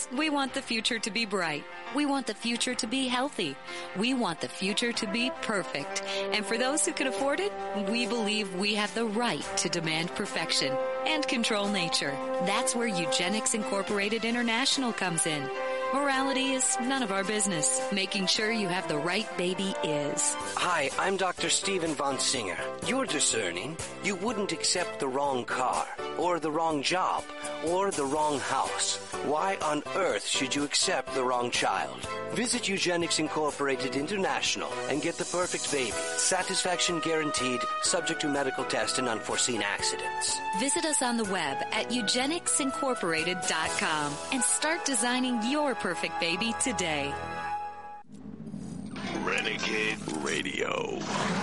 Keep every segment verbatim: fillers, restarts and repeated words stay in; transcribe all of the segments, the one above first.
Eugenics, we want the future to be bright. We want the future to be healthy. We want the future to be perfect. And for those who can afford it, we believe we have the right to demand perfection and control nature. That's where Eugenics Incorporated International comes in. Morality is none of our business. Making sure you have the right baby is. Hi, I'm Doctor Stephen Von Singer. You're discerning. You wouldn't accept the wrong car, or the wrong job, or the wrong house. Why on earth should you accept the wrong child? Visit Eugenics Incorporated International and get the perfect baby. Satisfaction guaranteed, subject to medical test and unforeseen accidents. Visit us on the web at eugenics incorporated dot com and start designing your perfect baby today. Renegade Radio.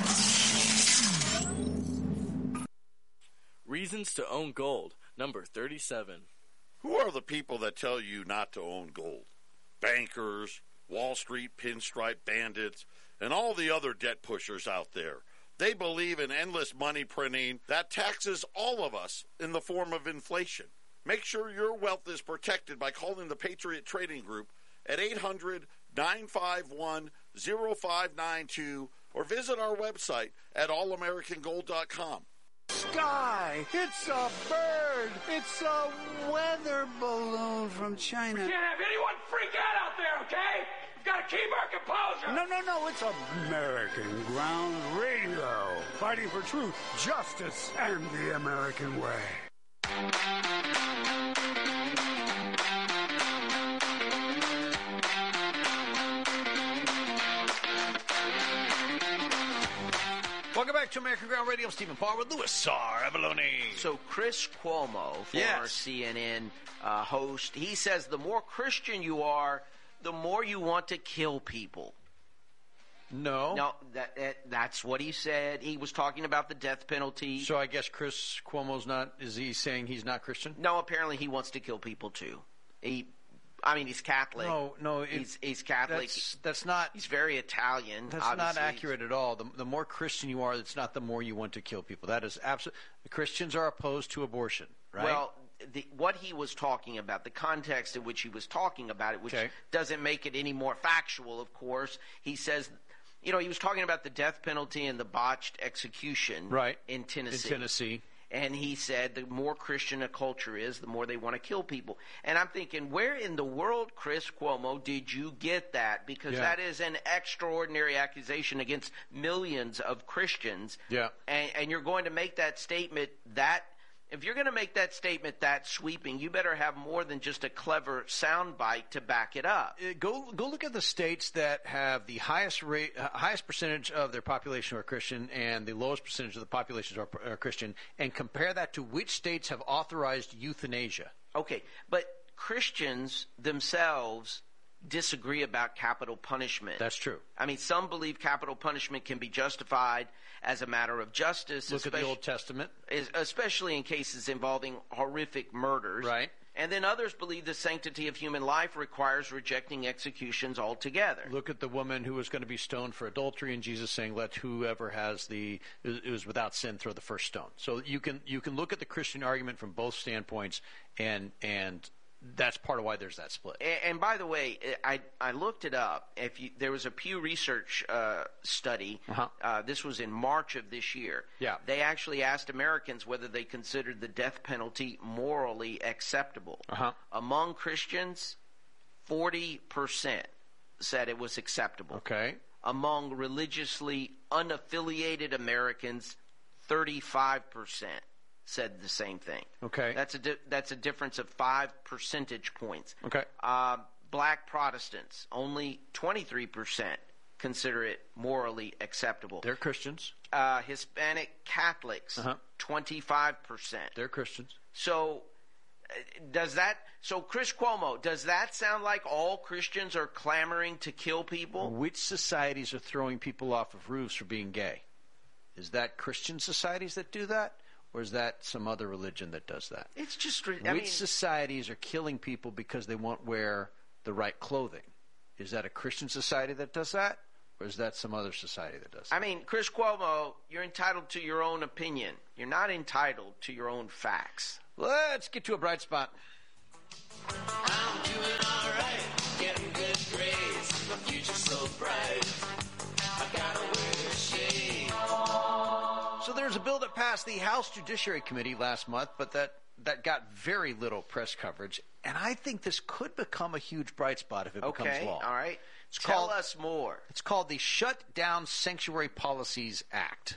Reasons to own gold, number thirty-seven. Who are the people that tell you not to own gold? Bankers, Wall Street pinstripe bandits, and all the other debt pushers out there. They believe in endless money printing that taxes all of us in the form of inflation. Make sure your wealth is protected by calling the Patriot Trading Group at eight hundred, nine five one, zero five nine two or visit our website at all american gold dot com. Sky, it's a bird. It's a weather balloon from China. We can't have anyone freak out out there, okay? We've got to keep our composure. No, no, no, it's American Ground Radio. Fighting for truth, justice, and the American way. Welcome back to American Ground Radio. I'm Stephen Parr with Louis Sarr Avalone. So Chris Cuomo, former yes. C N N uh, host, he says the more Christian you are, the more you want to kill people. No. No, that, that that's what he said. He was talking about the death penalty. So I guess Chris Cuomo's not, is he saying he's not Christian? No, apparently he wants to kill people too. He, I mean, he's Catholic. No, no. It, he's, he's Catholic. That's, that's not. He's very Italian. That's obviously. not accurate at all. The, the more Christian you are, it's not the more you want to kill people. That is absolutely. Christians are opposed to abortion, right? Well, the, what he was talking about, the context in which he was talking about it, which okay. doesn't make it any more factual, of course. He says, you know, he was talking about the death penalty and the botched execution right. in Tennessee. In Tennessee. And he said the more Christian a culture is, the more they want to kill people. And I'm thinking, where in the world, Chris Cuomo, did you get that? Because yeah. that is an extraordinary accusation against millions of Christians. Yeah. And, and you're going to make that statement that if you're going to make that statement that sweeping, you better have more than just a clever soundbite to back it up. Uh, go go look at the states that have the highest rate, uh, highest percentage of their population who are Christian and the lowest percentage of the population are, are Christian, and compare that to which states have authorized euthanasia. Okay, but Christians themselves disagree about capital punishment. That's true. I mean, some believe capital punishment can be justified as a matter of justice. Look at the Old Testament. Especially in cases involving horrific murders. Right. And then others believe the sanctity of human life requires rejecting executions altogether. Look at the woman who was going to be stoned for adultery, and Jesus saying, "Let whoever has the it was without sin throw the first stone." So you can you can look at the Christian argument from both standpoints, and and. That's part of why there's that split. And, and by the way, I I looked it up. If you, there was a Pew Research uh, study. Uh-huh. Uh, this was in March of this year. Yeah. They actually asked Americans whether they considered the death penalty morally acceptable. Uh-huh. Among Christians, forty percent said it was acceptable. Okay. Among religiously unaffiliated Americans, thirty-five percent. Said the same thing. Okay. That's a di- that's a difference of five percentage points. Okay. Uh, black Protestants, only twenty-three percent consider it morally acceptable. They're Christians. Uh, Hispanic Catholics, uh-huh. twenty-five percent. They're Christians. So uh, does that? So Chris Cuomo, does that sound like all Christians are clamoring to kill people? Which societies are throwing people off of roofs for being gay? Is that Christian societies that do that? Or is that some other religion that does that? It's just... I Which mean, societies are killing people because they won't wear the right clothing? Is that a Christian society that does that? Or is that some other society that does that? I mean, Chris Cuomo, you're entitled to your own opinion. You're not entitled to your own facts. Let's get to a bright spot. I'm doing all passed the House Judiciary Committee last month, but that, that got very little press coverage. And I think this could become a huge bright spot if it okay, becomes law. All right. It's Tell called, us more. It's called the Shut Down Sanctuary Policies Act.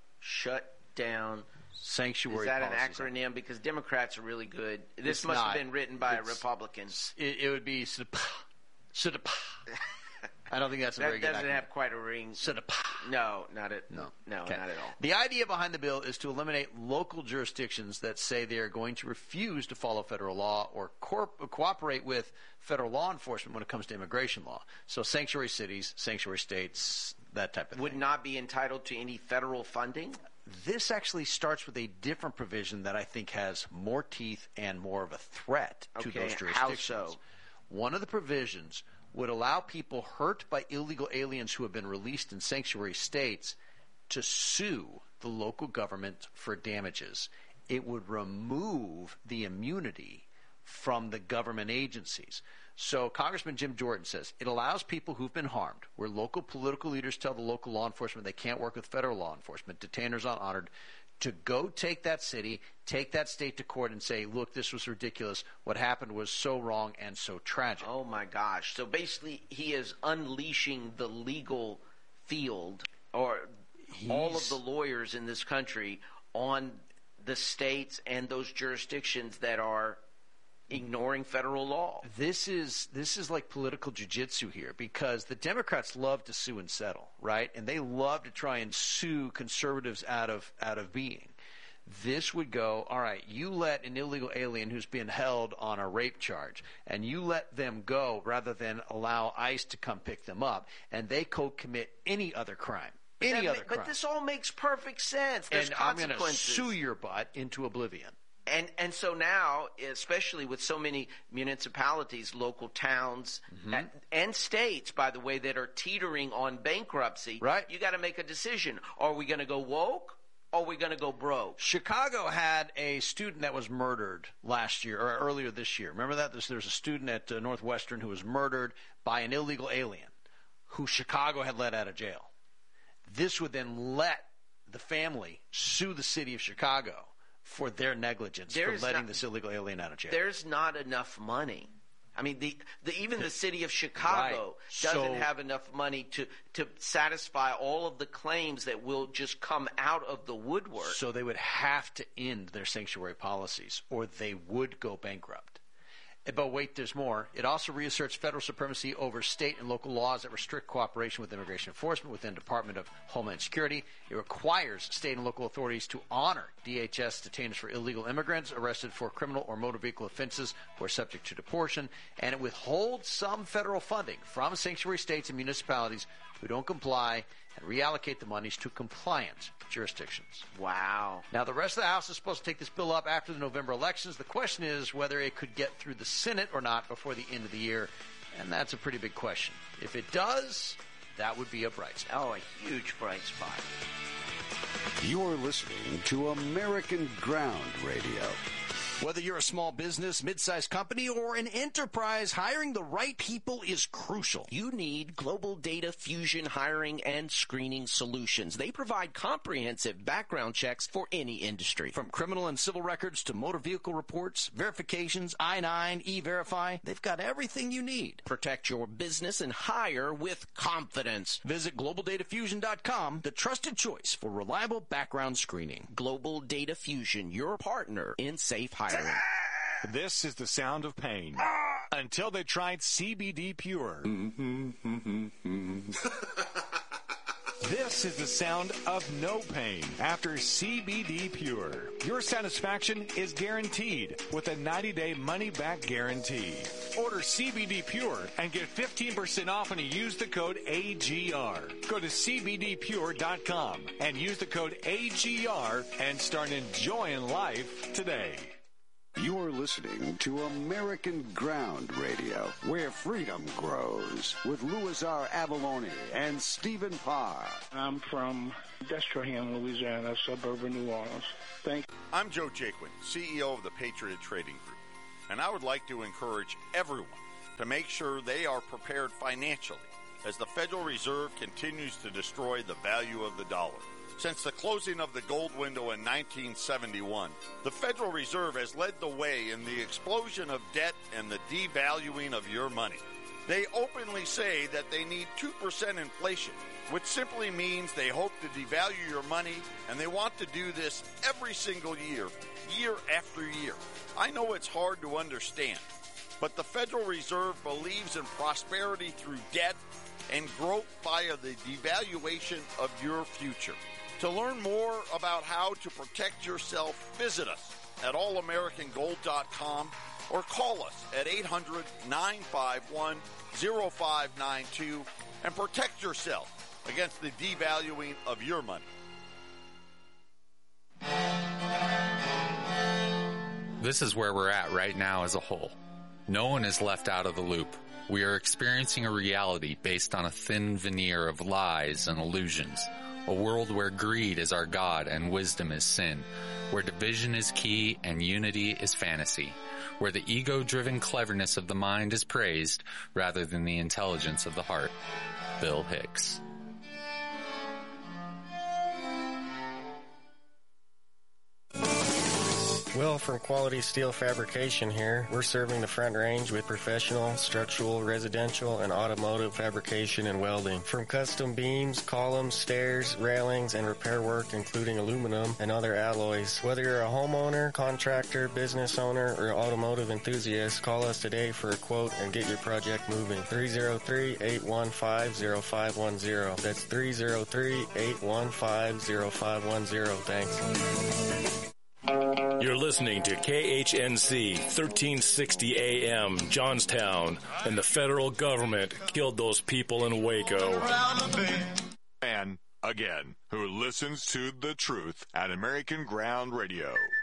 Shut down Sanctuary Is that Policies an acronym? Act. Because Democrats are really good. This It's must not. have been written by It's, a Republican. It, it would be S I D P A. S I D P A. I don't think that's a that very good doesn't acronym. have quite a ring. S I D P A. No, not at No, no, okay. not at all. The idea behind the bill is to eliminate local jurisdictions that say they are going to refuse to follow federal law or corp- cooperate with federal law enforcement when it comes to immigration law. So sanctuary cities, sanctuary states, that type of Would thing. not be entitled to any federal funding? This actually starts with a different provision that I think has more teeth and more of a threat to Okay, those how jurisdictions. so? One of the provisions would allow people hurt by illegal aliens who have been released in sanctuary states to sue the local government for damages. It would remove the immunity from the government agencies. So Congressman Jim Jordan says it allows people who've been harmed, where local political leaders tell the local law enforcement they can't work with federal law enforcement, detainers unhonored, to go take that city, take that state to court and say, look, this was ridiculous. What happened was so wrong and so tragic. Oh, my gosh. So basically he is unleashing the legal field or He's, all of the lawyers in this country on the states and those jurisdictions that are ignoring federal law. This is this is like political jiu-jitsu here, because the Democrats love to sue and settle, right? And they love to try and sue conservatives out of out of being. This would go, all right, you let an illegal alien who's been held on a rape charge, and you let them go rather than allow ICE to come pick them up, and they co-commit any other crime. But Any that other ma- crime. But this all makes perfect sense. There's and I'm going to consequences. sue your butt into oblivion. And and so now, especially with so many municipalities, local towns, Mm-hmm. and, and states, by the way, that are teetering on bankruptcy, Right. you got to make a decision. Are we going to go woke? Or are we going to go broke? Chicago had a student that was murdered last year, or earlier this year. Remember that? There's, there's a student at uh, Northwestern who was murdered by an illegal alien who Chicago had let out of jail. This would then let the family sue the city of Chicago for their negligence There's for letting not- this illegal alien out of jail. There's not enough money. I mean, the, the even the city of Chicago Right. doesn't So- have enough money to, to satisfy all of the claims that will just come out of the woodwork. So they would have to end their sanctuary policies, or they would go bankrupt. But wait, there's more. It also reasserts federal supremacy over state and local laws that restrict cooperation with immigration enforcement within the Department of Homeland Security. It requires state and local authorities to honor D H S detainers for illegal immigrants arrested for criminal or motor vehicle offenses who are subject to deportation. And it withholds some federal funding from sanctuary states and municipalities who don't comply and reallocate the monies to compliant jurisdictions. Wow. Now, the rest of the House is supposed to take this bill up after the November elections. The question is whether it could get through the Senate or not before the end of the year, and that's a pretty big question. If it does, that would be a bright spot. Oh, a huge bright spot. You're listening to American Ground Radio. Whether you're a small business, mid-sized company, or an enterprise, hiring the right people is crucial. You need Global Data Fusion Hiring and Screening Solutions. They provide comprehensive background checks for any industry. From criminal and civil records to motor vehicle reports, verifications, I nine, E-Verify, they've got everything you need. Protect your business and hire with confidence. Visit global data fusion dot com, the trusted choice for reliable background screening. Global Data Fusion, your partner in safe hiring. This is the sound of pain. Until they tried C B D Pure. This is the sound of no pain after C B D Pure. Your satisfaction is guaranteed with a ninety-day money-back guarantee. Order C B D Pure and get fifteen percent off when you use the code A G R. Go to C B D pure dot com and use the code A G R and start enjoying life today. You're listening to American Ground Radio, where freedom grows, with Louis R. Avalone and Stephen Parr. I'm from Destrehan, Louisiana, suburb of New Orleans. Thank you. I'm Joe Jaquin, C E O of the Patriot Trading Group, and I would like to encourage everyone to make sure they are prepared financially as the Federal Reserve continues to destroy the value of the dollar. Since the closing of the gold window in nineteen seventy-one, the Federal Reserve has led the way in the explosion of debt and the devaluing of your money. They openly say that they need two percent inflation, which simply means they hope to devalue your money, and they want to do this every single year, year after year. I know it's hard to understand, but the Federal Reserve believes in prosperity through debt and growth via the devaluation of your future. To learn more about how to protect yourself, visit us at all american gold dot com or call us at eight hundred, nine five one, zero five nine two and protect yourself against the devaluing of your money. This is where we're at right now as a whole. No one is left out of the loop. We are experiencing a reality based on a thin veneer of lies and illusions. A world where greed is our god and wisdom is sin. Where division is key and unity is fantasy. Where the ego-driven cleverness of the mind is praised rather than the intelligence of the heart. Bill Hicks. Will from Quality Steel Fabrication here. We're serving the Front Range with professional, structural, residential, and automotive fabrication and welding. From custom beams, columns, stairs, railings, and repair work, including aluminum and other alloys. Whether you're a homeowner, contractor, business owner, or automotive enthusiast, call us today for a quote and get your project moving. three oh three, eight one five, oh five one oh. That's three oh three, eight one five, oh five one oh. Thanks. You're listening to K H N C thirteen sixty A M, Johnstown, and the federal government killed those people in Waco. And again, who listens to the truth at American Ground Radio.